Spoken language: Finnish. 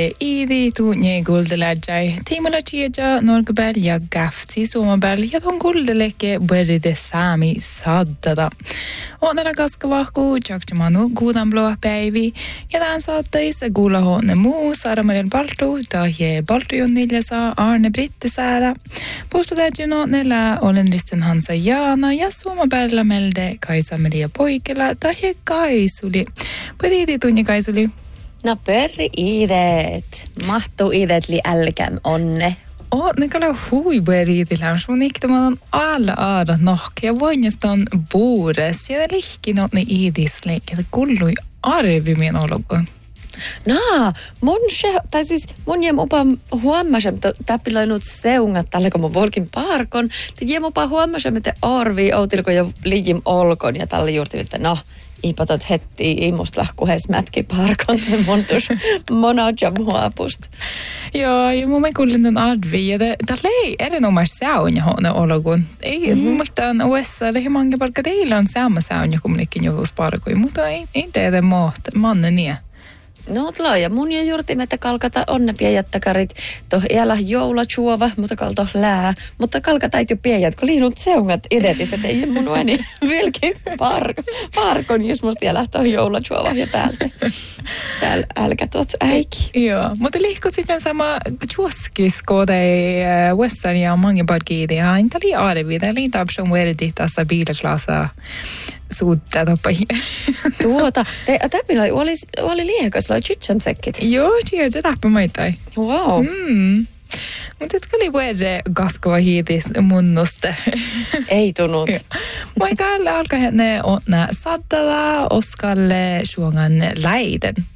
Pere idi tu nye guldeladjai. Timula chiaja norgbel ja gafti suomabel ja ton guldeleke beride saami saddada. Onnera kaskavahku jakjamanu guudanbloa päivi ja tämän saattais kuulahoonne muu Saaramarjan Baltu tahje Baltujunnilja Arne Brittisäära. Pustutäjyno nellä olen risten Hansa Jaana ja suomabella melde Kaisa-Maria Poikela tahje Kaisuli. Periti tunni Kaisuli. No perri iidet. Mahtuu iidet li älkäm onne. Ne kallar hui beriitillä. Sun iktaman alla aada nohke ja voinnastaan buures ja lihkin on ne iidisle ja kullui arvimien ologo. Mun jem upa huomasem, että täppilainut seungat tällä kun mun volkin parkon. Jem upa huomasem, että arvii outilko jo liijim olkon ja tällä juurti, että ipatot hetti imusta lahkuhes mätki parkon te montus monajam huopust. Joo, ja mun kuulin tämän arvi ja tällä ei erinomaisesti säunja huone ologun. Ei muistaan USA, eli mange palkka teillä on sama säunja kuin minnekin jovusparkoja, mutta ei teitä manne niin. No ja mun jo juurti, että kalkata onne piejättäkarit toh iällä joulachuova, mutta kalto lää. Mutta kalkata ei jo piejät, kun liinut seungat idetistä, että ei mun vaini vilkin parkon, jos musta iällä toh joulachuova ja täältä. Täällä älkä tuot äiki. Joo, mutta liikut sitten sama juoskis, kun ei Wessan ja mange parkiidi. Ja inte li arvi, det är inte option verdi tässä bileklassa. Suutta toppai. Täpillä oli liekas, oli chitchamsekit. Joo, se täppä maitai. Wow. Mutta etkä oli vuodre kaskova hiitis munnuste. Ei tunut. Moikalle alkaa ne onna sattala, oskalle suongan läiden.